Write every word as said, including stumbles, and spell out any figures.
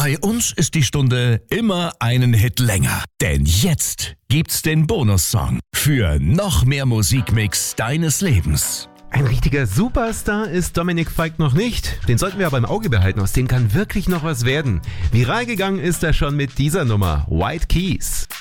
Bei uns ist die Stunde immer einen Hit länger. Denn jetzt gibt's den Bonussong für noch mehr Musikmix deines Lebens. Ein richtiger Superstar ist Dominik Feick noch nicht. Den sollten wir aber im Auge behalten, aus dem kann wirklich noch was werden. Viral gegangen ist er schon mit dieser Nummer, White Keys.